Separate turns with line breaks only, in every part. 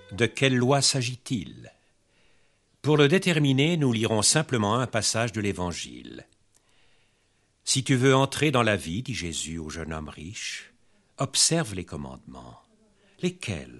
De quelle loi s'agit-il? Pour le déterminer, nous lirons simplement un passage de l'Évangile. « Si tu veux entrer dans la vie, dit Jésus au jeune homme riche, observe les commandements. »« Lesquels ?»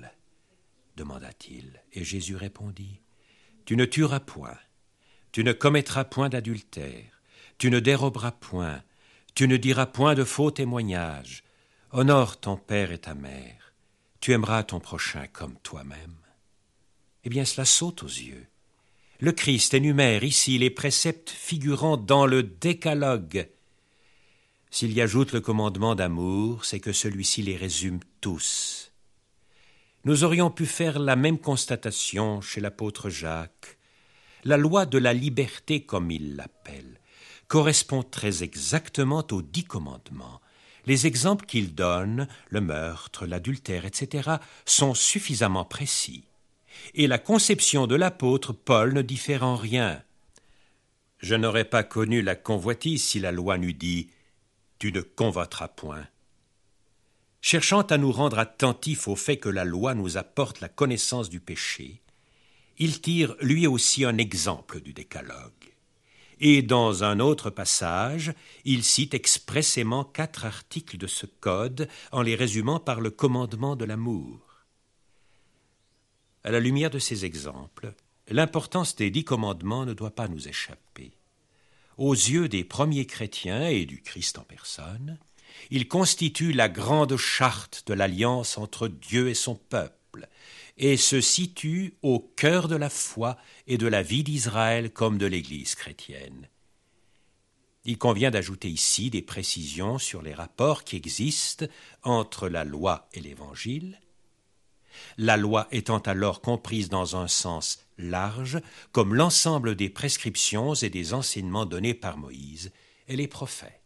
demanda-t-il. Et Jésus répondit, « Tu ne tueras point, tu ne commettras point d'adultère, tu ne déroberas point, tu ne diras point de faux témoignages, honore ton père et ta mère, tu aimeras ton prochain comme toi-même. » Eh bien, cela saute aux yeux. Le Christ énumère ici les préceptes figurant dans le décalogue. S'il y ajoute le commandement d'amour, c'est que celui-ci les résume tous. Nous aurions pu faire la même constatation chez l'apôtre Jacques. La loi de la liberté, comme il l'appelle, correspond très exactement aux 10 commandements. Les exemples qu'il donne, le meurtre, l'adultère, etc., sont suffisamment précis. Et la conception de l'apôtre Paul ne diffère en rien. Je n'aurais pas connu la convoitise si la loi n'eût dit « Tu ne convoiteras point ». Cherchant à nous rendre attentifs au fait que la loi nous apporte la connaissance du péché, il tire lui aussi un exemple du décalogue. Et dans un autre passage, il cite expressément 4 articles de ce code en les résumant par le commandement de l'amour. À la lumière de ces exemples, l'importance des 10 commandements ne doit pas nous échapper. Aux yeux des premiers chrétiens et du Christ en personne, ils constituent la grande charte de l'alliance entre Dieu et son peuple et se situent au cœur de la foi et de la vie d'Israël comme de l'Église chrétienne. Il convient d'ajouter ici des précisions sur les rapports qui existent entre la loi et l'Évangile, la loi étant alors comprise dans un sens large, comme l'ensemble des prescriptions et des enseignements donnés par Moïse et les prophètes.